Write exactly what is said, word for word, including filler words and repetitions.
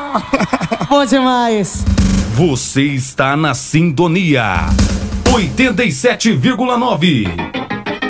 Bom demais. Você está na sintonia oitenta e sete vírgula nove.